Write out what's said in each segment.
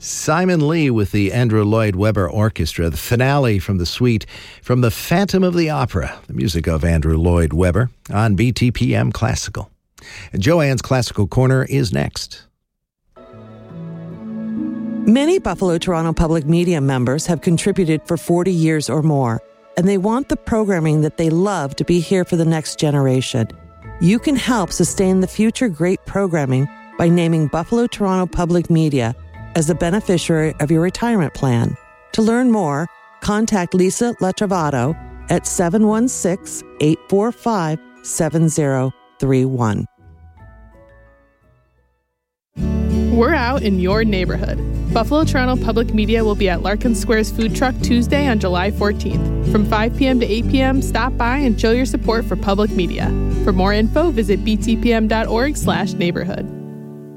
Simon Lee with the Andrew Lloyd Webber Orchestra, the finale from the suite from The Phantom of the Opera, the music of Andrew Lloyd Webber on BTPM Classical. And Joanne's Classical Corner is next. Many Buffalo Toronto Public Media members have contributed for 40 years or more, and they want the programming that they love to be here for the next generation. You can help sustain the future great programming by naming Buffalo Toronto Public Media as the beneficiary of your retirement plan. To learn more, contact Lisa Latrovato at 716-845-7031. We're out in your neighborhood. Buffalo Toronto Public Media will be at Larkin Square's Food Truck Tuesday on July 14th. From 5 p.m. to 8 p.m., stop by and show your support for public media. For more info, visit btpm.org/neighborhood.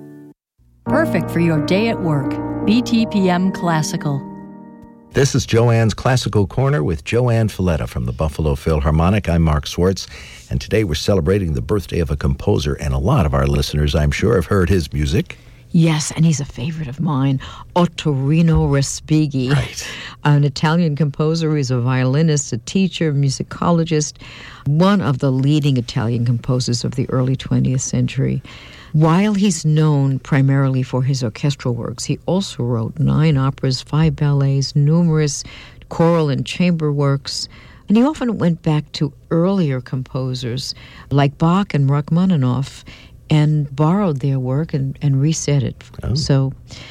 Perfect for your day at work. BTPM Classical. This is Joanne's Classical Corner with Joanne Falletta from the Buffalo Philharmonic. I'm Mark Swartz, and today we're celebrating the birthday of a composer, and a lot of our listeners, I'm sure, have heard his music. Yes, and he's a favorite of mine, Ottorino Respighi. Right. An Italian composer. He's a violinist, a teacher, musicologist, one of the leading Italian composers of the early 20th century. While he's known primarily for his orchestral works, he also wrote 9 operas, 5 ballets, numerous choral and chamber works, and he often went back to earlier composers like Bach and Rachmaninoff and borrowed their work and reset it. Oh. So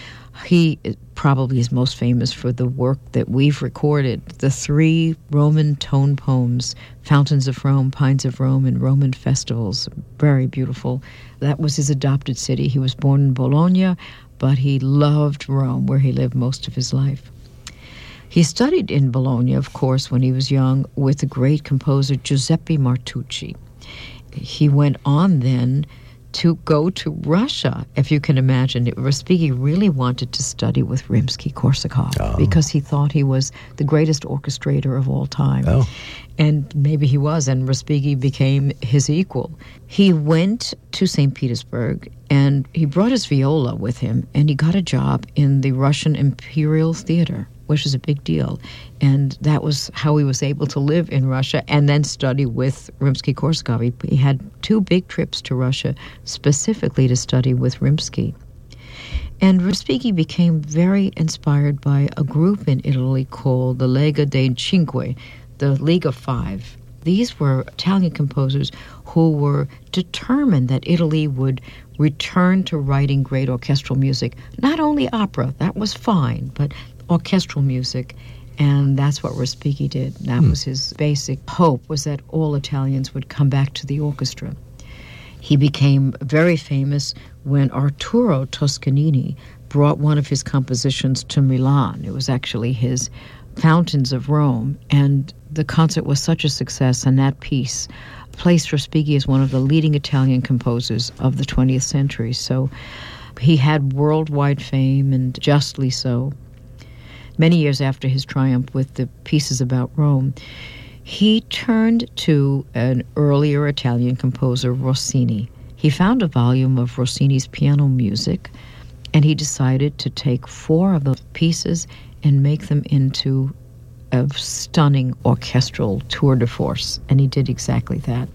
he probably is most famous for the work that we've recorded, the 3 Roman tone poems, Fountains of Rome, Pines of Rome, and Roman Festivals. Very beautiful. That was his adopted city. He was born in Bologna, but he loved Rome, where he lived most of his life. He studied in Bologna, of course, when he was young, with the great composer Giuseppe Martucci. He went on then to go to Russia, if you can imagine. Respighi really wanted to study with Rimsky-Korsakov because he thought he was the greatest orchestrator of all time. Oh. And maybe he was, and Respighi became his equal. He went to St. Petersburg, and he brought his viola with him, and he got a job in the Russian Imperial Theater, which is a big deal. And that was how he was able to live in Russia and then study with Rimsky-Korsakov. He had 2 big trips to Russia specifically to study with Rimsky. And Respighi became very inspired by a group in Italy called the Lega dei Cinque, the League of 5. These were Italian composers who were determined that Italy would return to writing great orchestral music. Not only opera, that was fine, but orchestral music, and that's what Respighi did. That was his basic hope, was that all Italians would come back to the orchestra. He became very famous when Arturo Toscanini brought one of his compositions to Milan. It was actually his Fountains of Rome, and the concert was such a success, and that piece placed Respighi as one of the leading Italian composers of the 20th century. So he had worldwide fame, and justly so. Many years after his triumph with the pieces about Rome, he turned to an earlier Italian composer, Rossini. He found a volume of Rossini's piano music, and he decided to take 4 of the pieces and make them into a stunning orchestral tour de force, and he did exactly that.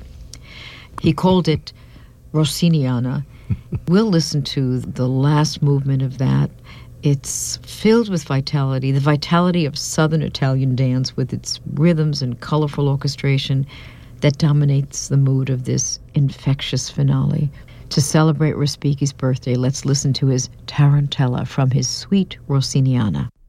He called it Rossiniana. We'll listen to the last movement of that. It's filled with vitality, the vitality of Southern Italian dance with its rhythms and colorful orchestration that dominates the mood of this infectious finale. To celebrate Respighi's birthday, let's listen to his Tarantella from his Suite Rossiniana.